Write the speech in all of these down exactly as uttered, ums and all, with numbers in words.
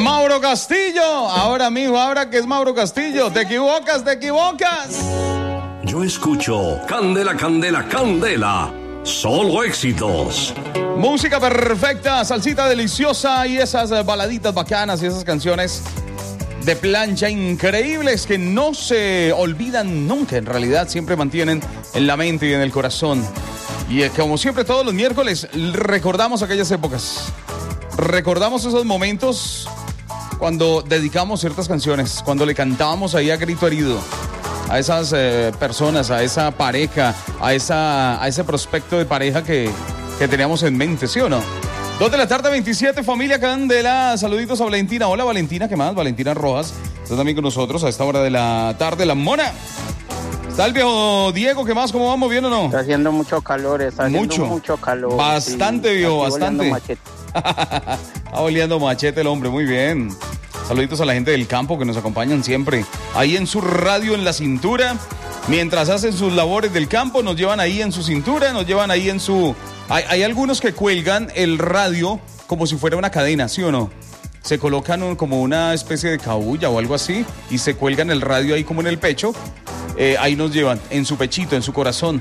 Mauro Castillo. Ahora, mijo, ahora que es Mauro Castillo. Te equivocas, te equivocas. Yo escucho Candela, Candela, Candela. Solo éxitos. Música perfecta, salsita deliciosa y esas baladitas bacanas y esas canciones de plancha increíbles que no se olvidan nunca. En realidad siempre mantienen en la mente y en el corazón. Y eh, como siempre todos los miércoles recordamos aquellas épocas. Recordamos esos momentos cuando dedicamos ciertas canciones, cuando le cantábamos ahí a grito herido a esas eh, personas, a esa pareja, a, esa, a ese prospecto de pareja que, que teníamos en mente, ¿sí o no? Dos de la tarde, veintisiete, familia Candela. Saluditos a Valentina. Hola, Valentina, ¿qué más? Valentina Rojas está también con nosotros a esta hora de la tarde. La mona. ¿Está el viejo Diego? ¿Qué más? ¿Cómo vamos? ¿Bien o no? Está haciendo mucho calor, está haciendo mucho, mucho calor. Bastante, sí, viejo, bastante. Está oleando machete el hombre, muy bien. Saluditos a la gente del campo que nos acompañan siempre. Ahí en su radio en la cintura. Mientras hacen sus labores del campo, nos llevan ahí en su cintura, nos llevan ahí en su... Hay, hay algunos que cuelgan el radio como si fuera una cadena, ¿sí o no? Se colocan un, como una especie de cabulla o algo así y se cuelgan el radio ahí como en el pecho. Eh, ahí nos llevan, en su pechito, en su corazón.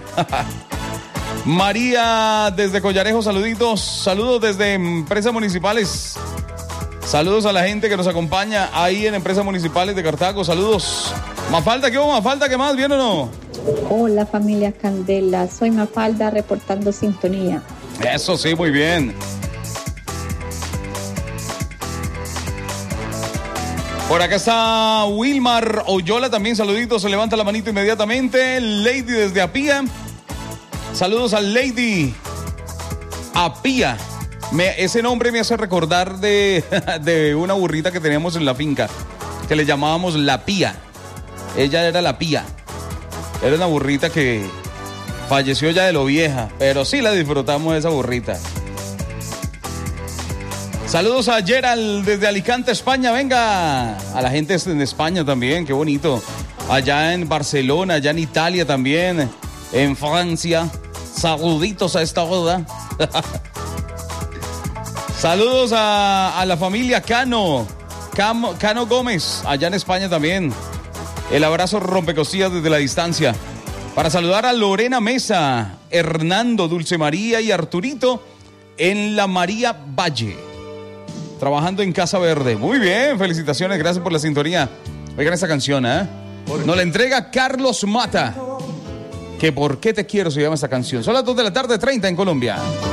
María desde Collarejo, saluditos. Saludos desde Empresas Municipales. Saludos a la gente que nos acompaña ahí en Empresas Municipales de Cartago. Saludos. Mafalda, ¿qué hubo, Mafalda? ¿Qué más? ¿Bien o no? Hola, familia Candela. Soy Mafalda reportando sintonía. Eso sí, muy bien. Por acá está Wilmar Oyola también. Saluditos. Se levanta la manito inmediatamente. Lady desde Apía. Saludos a Lady Apía. Me, ese nombre me hace recordar de, de una burrita que teníamos en la finca, que le llamábamos La Pía. Ella era La Pía. Era una burrita que falleció ya de lo vieja, pero sí la disfrutamos esa burrita. Saludos a Gerald desde Alicante, España. Venga, a la gente en España también, qué bonito. Allá en Barcelona, allá en Italia también, en Francia. Saluditos a esta boda. Saludos a, a la familia Cano, Cam, Cano Gómez, allá en España también. El abrazo rompecostillas desde la distancia. Para saludar a Lorena Mesa, Hernando, Dulce María y Arturito en la María Valle, trabajando en Casa Verde. Muy bien, felicitaciones, gracias por la sintonía. Oigan esta canción, ¿eh? Nos la entrega Carlos Mata. Que por qué te quiero se llama esta canción. Son las dos de la tarde, treinta en Colombia.